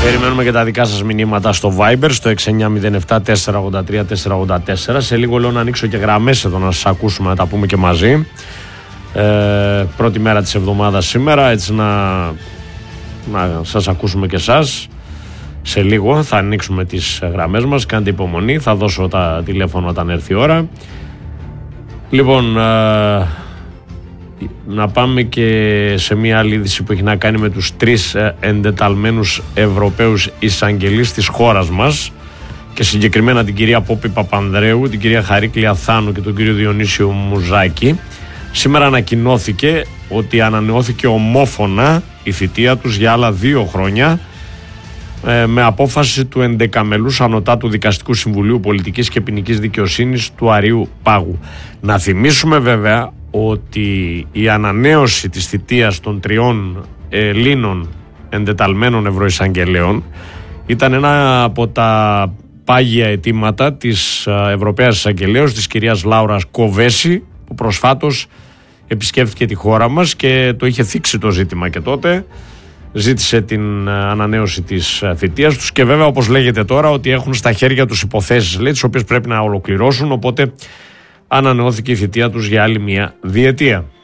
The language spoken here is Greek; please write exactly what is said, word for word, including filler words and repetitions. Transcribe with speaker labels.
Speaker 1: Περιμένουμε και τα δικά σας μηνύματα στο Viber, στο έξι εννιά μηδέν επτά τέσσερα ογδόντα τρία τέσσερα ογδόντα τέσσερα. Σε λίγο λέω να ανοίξω και γραμμές εδώ να σας ακούσουμε, να τα πούμε και μαζί. Ε, πρώτη μέρα της εβδομάδας σήμερα, έτσι να, να σας ακούσουμε και εσάς. Σε λίγο θα ανοίξουμε τις γραμμές μας, κάντε υπομονή, θα δώσω τα τηλέφωνα όταν έρθει η ώρα. Λοιπόν, ε, να πάμε και σε μια άλλη είδηση που έχει να κάνει με τους τρεις εντεταλμένους Ευρωπαίους εισαγγελείς της χώρας μας και συγκεκριμένα την κυρία Πόπη Παπανδρέου, την κυρία Χαρίκλη Θάνου και τον κύριο Διονύσιο Μουζάκη. Σήμερα ανακοινώθηκε ότι ανανεώθηκε ομόφωνα η θητεία τους για άλλα δύο χρόνια ε, με απόφαση του ενδεκαμελούς Ανωτάτου Δικαστικού Συμβουλίου Πολιτικής και Ποινικής Δικαιοσύνης του Αρείου Πάγου. Να θυμίσουμε βέβαια ότι η ανανέωση της θητείας των τριών Ελλήνων εντεταλμένων ευρωεισαγγελέων ήταν ένα από τα πάγια αιτήματα της Ευρωπαίας Εισαγγελέως, της κυρίας Λάουρας Κοβέση, που προσφάτως επισκέφθηκε τη χώρα μας και το είχε θίξει το ζήτημα και τότε. Ζήτησε την ανανέωση της θητείας τους και βέβαια, όπως λέγεται τώρα, ότι έχουν στα χέρια τους υποθέσεις, λέει, τις οποίες πρέπει να ολοκληρώσουν, οπότε ανανεώθηκε η θητεία τους για άλλη μια διετία.